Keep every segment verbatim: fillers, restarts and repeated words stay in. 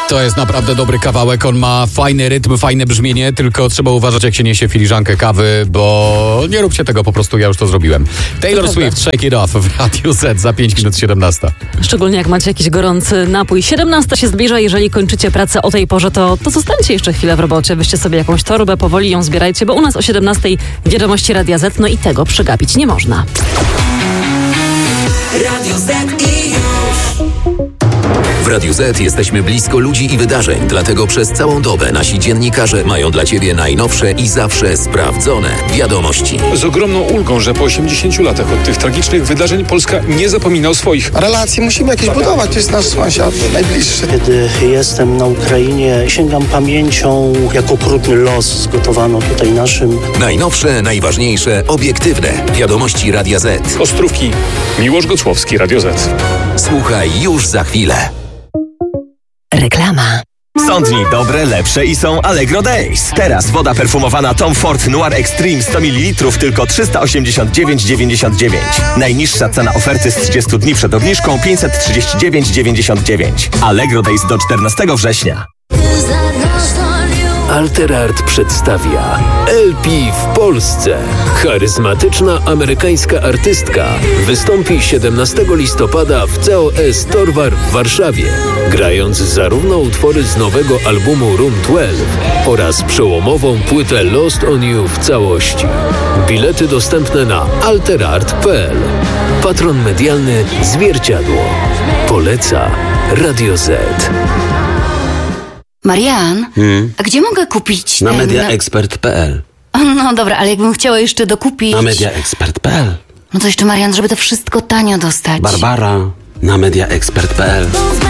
To jest naprawdę dobry kawałek, on ma fajny rytm, fajne brzmienie, tylko trzeba uważać, jak się niesie filiżankę kawy, bo nie róbcie tego po prostu, ja już to zrobiłem. Taylor Swift, Shake It Off w Radiu Z za pięć minut siedemnasta. Szczególnie jak macie jakiś gorący napój. siedemnasta się zbliża, jeżeli kończycie pracę o tej porze, to, to zostańcie jeszcze chwilę w robocie, weźcie sobie jakąś torbę, powoli ją zbierajcie, bo u nas o siedemnastej wiadomości Radia Z, no i tego przegapić nie można. Radio Z i już. W Radiu Z jesteśmy blisko ludzi i wydarzeń, dlatego przez całą dobę nasi dziennikarze mają dla Ciebie najnowsze i zawsze sprawdzone wiadomości. Z ogromną ulgą, że po osiemdziesięciu latach od tych tragicznych wydarzeń Polska nie zapomina o swoich. Relacje musimy jakieś budować, to jest nasz sąsiad najbliższy. Kiedy jestem na Ukrainie, sięgam pamięcią, jak okrutny los zgotowano tutaj naszym. Najnowsze, najważniejsze, obiektywne wiadomości Radia Z. Ostrówki, Miłosz Gocłowski, Radio Z. Słuchaj już za chwilę. Reklama. Są dni dobre, lepsze i są Allegro Days. Teraz woda perfumowana Tom Ford Noir Extreme sto mililitrów tylko trzysta osiemdziesiąt dziewięć dziewięćdziesiąt dziewięć. Najniższa cena oferty z trzydziestu dni przed obniżką pięćset trzydzieści dziewięć dziewięćdziesiąt dziewięć. Allegro Days do czternastego września. Alterart przedstawia L P w Polsce. Charyzmatyczna amerykańska artystka wystąpi siedemnastego listopada w C O S Torwar w Warszawie, grając zarówno utwory z nowego albumu Room dwanaście oraz przełomową płytę Lost on You w całości. Bilety dostępne na alterart kropka p l. Patron medialny Zwierciadło. Poleca Radio Z. Marian, hmm? a gdzie mogę kupić Na ten... mediaexpert kropka p l. No dobra, ale jakbym chciała jeszcze dokupić... Na mediaexpert kropka p l. No to jeszcze, Marian, żeby to wszystko tanio dostać. Barbara, na mediaexpert kropka p l.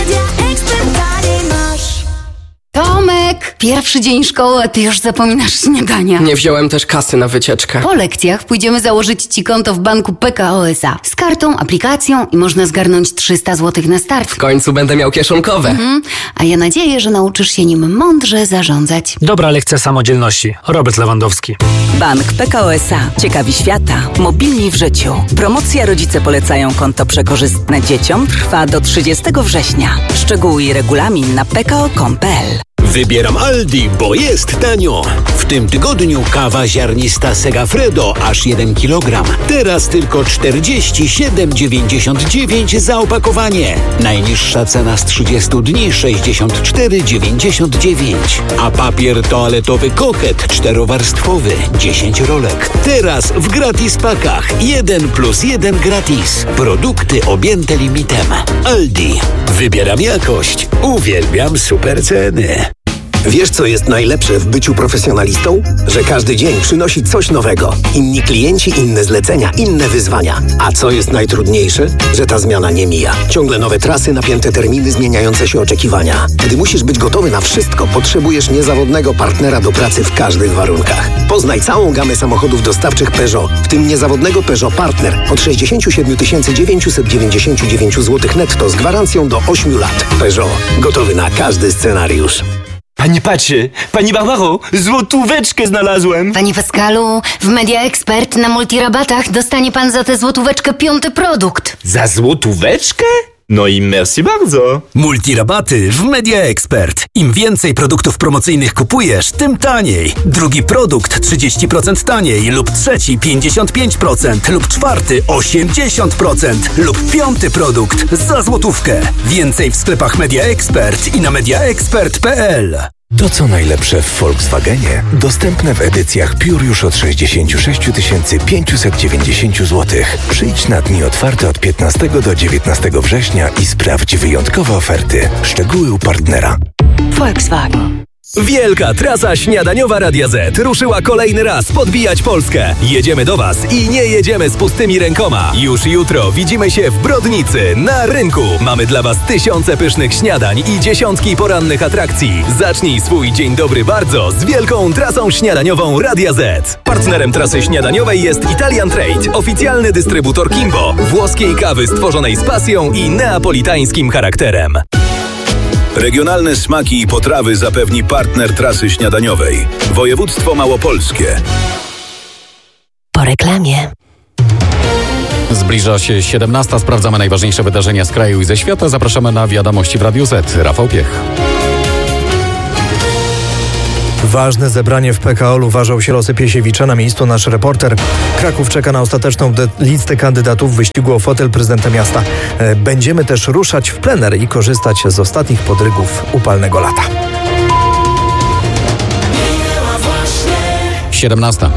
Tomek, pierwszy dzień szkoły, a ty już zapominasz śniadania. Nie wziąłem też kasy na wycieczkę. Po lekcjach pójdziemy założyć ci konto w banku P K O S A. Z kartą, aplikacją i można zgarnąć trzysta złotych na start. W końcu będę miał kieszonkowe. Mhm. A ja nadzieję, że nauczysz się nim mądrze zarządzać. Dobra lekcja samodzielności. Robert Lewandowski. Bank P K O S A. Ciekawi świata. Mobilni w życiu. Promocja Rodzice polecają konto przekorzystne dzieciom trwa do trzydziestego września. Szczegóły i regulamin na p k o kropka com kropka p l. Wybieram Aldi, bo jest tanio. W tym tygodniu kawa ziarnista Segafredo aż jeden kilogram. Teraz tylko czterdzieści siedem dziewięćdziesiąt dziewięć za opakowanie. Najniższa cena z trzydziestu dni sześćdziesiąt cztery dziewięćdziesiąt dziewięć. A papier toaletowy Koket czterowarstwowy dziesięć rolek. Teraz w gratis pakach. jeden plus jeden gratis. Produkty objęte limitem. Aldi. Wybieram jakość. Uwielbiam super ceny. Wiesz, co jest najlepsze w byciu profesjonalistą? Że każdy dzień przynosi coś nowego. Inni klienci, inne zlecenia, inne wyzwania. A co jest najtrudniejsze? Że ta zmiana nie mija. Ciągle nowe trasy, napięte terminy, zmieniające się oczekiwania. Gdy musisz być gotowy na wszystko, potrzebujesz niezawodnego partnera do pracy w każdych warunkach. Poznaj całą gamę samochodów dostawczych Peugeot, w tym niezawodnego Peugeot Partner od sześćdziesiąt siedem tysięcy dziewięćset dziewięćdziesiąt dziewięć złotych netto z gwarancją do ośmiu lat. Peugeot. Gotowy na każdy scenariusz. Panie Pacie, Pani Barbaro, złotóweczkę znalazłem. Panie Pascalu, w Media Expert na multirabatach dostanie pan za tę złotóweczkę piąty produkt. Za złotóweczkę? No i merci bardzo. Multirabaty w Media Expert. Im więcej produktów promocyjnych kupujesz, tym taniej. Drugi produkt trzydzieści procent taniej lub trzeci pięćdziesiąt pięć procent lub czwarty osiemdziesiąt procent lub piąty produkt za złotówkę. Więcej w sklepach Media Expert i na mediaexpert kropka p l. To co najlepsze w Volkswagenie dostępne w edycjach Pure już od sześćdziesiąt sześć tysięcy pięćset dziewięćdziesiąt złotych. Przyjdź na dni otwarte od piętnastego do dziewiętnastego września i sprawdź wyjątkowe oferty. Szczegóły u partnera. Volkswagen. Wielka trasa śniadaniowa Radia Z ruszyła kolejny raz podbijać Polskę. Jedziemy do Was i nie jedziemy z pustymi rękoma. Już jutro widzimy się w Brodnicy, na rynku. Mamy dla Was tysiące pysznych śniadań i dziesiątki porannych atrakcji. Zacznij swój dzień dobry bardzo z wielką trasą śniadaniową Radia Z. Partnerem trasy śniadaniowej jest Italian Trade, oficjalny dystrybutor Kimbo, włoskiej kawy stworzonej z pasją i neapolitańskim charakterem. Regionalne smaki i potrawy zapewni partner trasy śniadaniowej. Województwo Małopolskie. Po reklamie. Zbliża się siedemnasta. Sprawdzamy najważniejsze wydarzenia z kraju i ze świata. Zapraszamy na wiadomości w Radiu Z. Rafał Piech. Ważne zebranie w P K O L uważał się losy Piesiewicza. Na miejscu nasz reporter. Kraków czeka na ostateczną de- listę kandydatów w wyścigu o fotel prezydenta miasta. E, będziemy też ruszać w plener i korzystać z ostatnich podrygów upalnego lata. siedemnasta.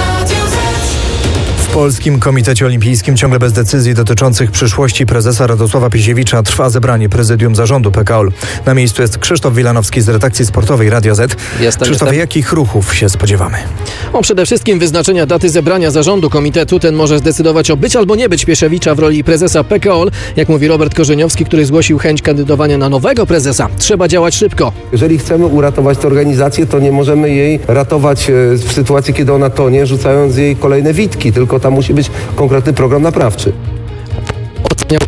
W Polskim Komitecie Olimpijskim ciągle bez decyzji dotyczących przyszłości prezesa Radosława Piesiewicza trwa zebranie prezydium zarządu P K O L. Na miejscu jest Krzysztof Wilanowski z redakcji sportowej Radia Z. Jestem, Krzysztofie, jestem. jakich ruchów się spodziewamy? O, przede wszystkim wyznaczenia daty zebrania zarządu komitetu. Ten może zdecydować o być albo nie być Piesiewicza w roli prezesa P K O L. Jak mówi Robert Korzeniowski, który zgłosił chęć kandydowania na nowego prezesa. Trzeba działać szybko. Jeżeli chcemy uratować tę organizację, to nie możemy jej ratować w sytuacji, kiedy ona tonie, rzucając jej kolejne witki, tylko tam musi być konkretny program naprawczy. Oceniał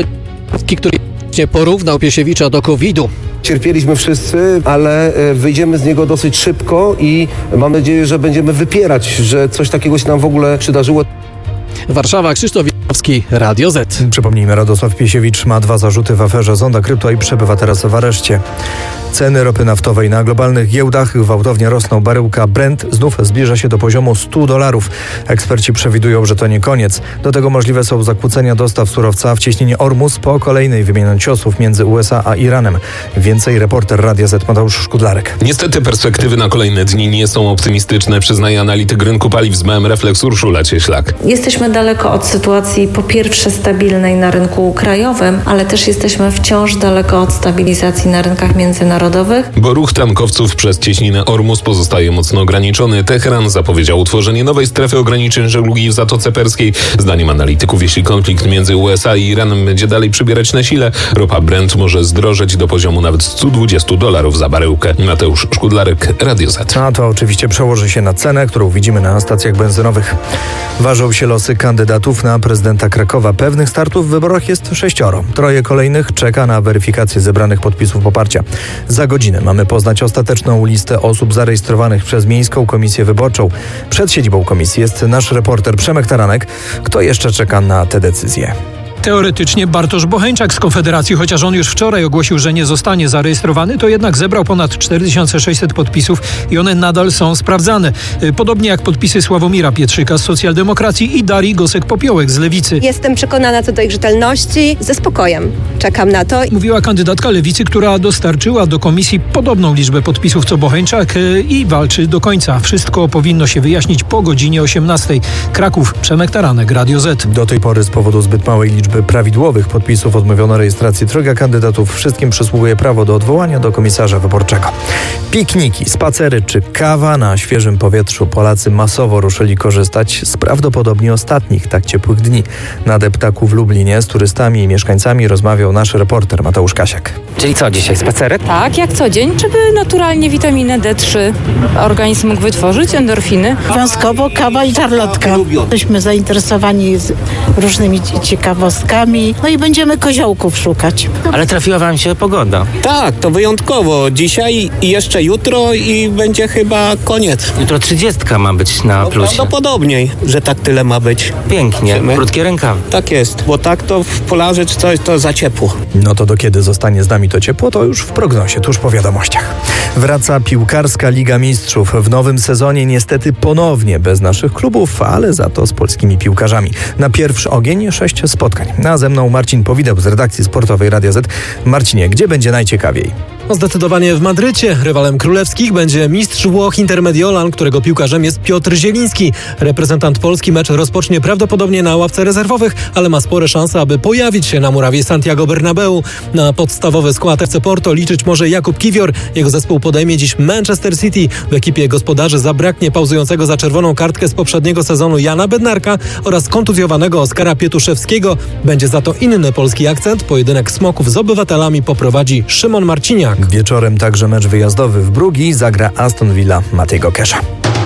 te, który porównał Piesiewicza do kowida. Cierpieliśmy wszyscy, ale wyjdziemy z niego dosyć szybko i mam nadzieję, że będziemy wypierać, że coś takiego się nam w ogóle przydarzyło. Warszawa, Krzysztof Wilanowski, Radio Z. Przypomnijmy, Radosław Piesiewicz ma dwa zarzuty w aferze Zonda Krypto i przebywa teraz w areszcie. Ceny ropy naftowej na globalnych giełdach gwałtownie rosną. Baryłka Brent znów zbliża się do poziomu stu dolarów. Eksperci przewidują, że to nie koniec. Do tego możliwe są zakłócenia dostaw surowca w cieśninie Ormus po kolejnej wymianie ciosów między U S A a Iranem. Więcej reporter Radia Z Mateusz Szkudlarek. Niestety perspektywy na kolejne dni nie są optymistyczne, przyznaje analityk rynku paliw z B M Reflex Urszula Cieślak. Jesteśmy daleko od sytuacji po pierwsze stabilnej na rynku krajowym, ale też jesteśmy wciąż daleko od stabilizacji na rynkach międzynarodowych. Bo ruch tankowców przez cieśninę Ormus pozostaje mocno ograniczony. Teheran zapowiedział utworzenie nowej strefy ograniczeń żeglugi w Zatoce Perskiej. Zdaniem analityków, jeśli konflikt między U S A i Iranem będzie dalej przybierać na sile, ropa Brent może zdrożeć do poziomu nawet stu dwudziestu dolarów za baryłkę. Mateusz Szkudlarek, Radio Z. A to oczywiście przełoży się na cenę, którą widzimy na stacjach benzynowych. Ważą się losy kandydatów na prezydenta Krakowa. Pewnych startów w wyborach jest sześcioro. Troje kolejnych czeka na weryfikację zebranych podpisów poparcia. Za godzinę mamy poznać ostateczną listę osób zarejestrowanych przez Miejską Komisję Wyborczą. Przed siedzibą komisji jest nasz reporter Przemek Taranek. Kto jeszcze czeka na te decyzje? Teoretycznie Bartosz Bocheńczak z Konfederacji, chociaż on już wczoraj ogłosił, że nie zostanie zarejestrowany, to jednak zebrał ponad cztery tysiące sześćset podpisów i one nadal są sprawdzane. Podobnie jak podpisy Sławomira Pietrzyka z Socjaldemokracji i Darii Gosek-Popiołek z Lewicy. Jestem przekonana co do ich rzetelności, ze spokojem czekam na to. Mówiła kandydatka Lewicy, która dostarczyła do komisji podobną liczbę podpisów co Bocheńczak i walczy do końca. Wszystko powinno się wyjaśnić po godzinie osiemnastej. Kraków, Przemek Taranek, Radio Z. Do tej pory z powodu zbyt małej liczby prawidłowych podpisów odmówiono rejestracji trojga kandydatów. Wszystkim przysługuje prawo do odwołania do komisarza wyborczego. Pikniki, spacery czy kawa na świeżym powietrzu. Polacy masowo ruszyli korzystać z prawdopodobnie ostatnich tak ciepłych dni. Na deptaku w Lublinie z turystami i mieszkańcami rozmawiał nasz reporter Mateusz Kasiak. Czyli co, dzisiaj spacery? Tak, jak co dzień, żeby naturalnie witaminę D trzy organizm mógł wytworzyć, endorfiny. Wiązkowo kawa i żarlotka. Jesteśmy zainteresowani różnymi ciekawostkami, no i będziemy koziołków szukać. Ale trafiła wam się pogoda. Tak, to wyjątkowo. Dzisiaj i jeszcze jutro i będzie chyba koniec. Jutro trzydziestka ma być na plusie. Prawdopodobnie, że tak tyle ma być. Pięknie, krótkie rękawy. Tak jest, bo tak to w polarze czy coś to za ciepło. No to do kiedy zostanie z nami to ciepło, to już w prognozie, tuż po wiadomościach. Wraca piłkarska Liga Mistrzów. W nowym sezonie niestety ponownie bez naszych klubów, ale za to z polskimi piłkarzami. Na pierwszy ogień sześć spotkań. A ze mną Marcin Powideł z redakcji sportowej Radia Z. Marcinie, gdzie będzie najciekawiej? No zdecydowanie w Madrycie. Rywalem królewskich będzie mistrz Włoch Intermediolan, którego piłkarzem jest Piotr Zieliński. Reprezentant Polski mecz rozpocznie prawdopodobnie na ławce rezerwowych, ale ma spore szanse, aby pojawić się na murawie Santiago Bernabeu. Na podstawowy skład F C Porto liczyć może Jakub Kiwior. Jego zespół podejmie dziś Manchester City. W ekipie gospodarzy zabraknie pauzującego za czerwoną kartkę z poprzedniego sezonu Jana Bednarka oraz kontuzjowanego Oskara Pietuszewskiego. Będzie za to inny polski akcent. Pojedynek Smoków z Obywatelami poprowadzi Szymon Marciniak. Wieczorem także mecz wyjazdowy w Brugii zagra Aston Villa Matejego Kesza.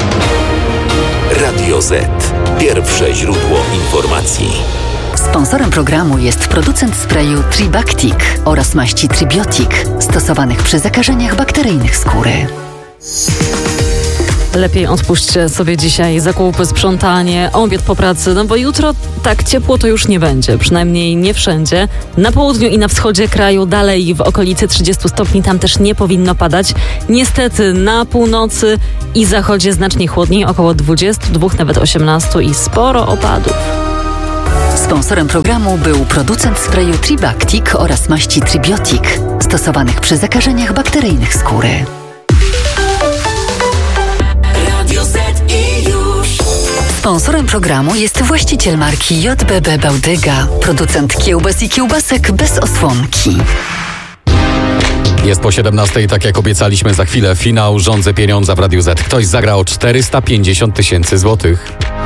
Radio Z. Pierwsze źródło informacji. Sponsorem programu jest producent sprayu Tribactic oraz maści Tribiotic stosowanych przy zakażeniach bakteryjnych skóry. Lepiej odpuśćcie sobie dzisiaj zakupy, sprzątanie, obiad po pracy, no bo jutro tak ciepło to już nie będzie, przynajmniej nie wszędzie. Na południu i na wschodzie kraju dalej w okolicy trzydziestu stopni, tam też nie powinno padać. Niestety na północy i zachodzie znacznie chłodniej, około dwudziestu dwóch, nawet osiemnastu i sporo opadów. Sponsorem programu był producent sprayu Tribactic oraz maści Tribiotic, stosowanych przy zakażeniach bakteryjnych skóry. Sponsorem programu jest właściciel marki J B B Bałdyga, producent kiełbas i kiełbasek bez osłonki. Jest po siedemnastej, tak jak obiecaliśmy, za chwilę finał Rządzę Pieniądza w Radiu Z. Ktoś zagrał czterysta pięćdziesiąt tysięcy złotych.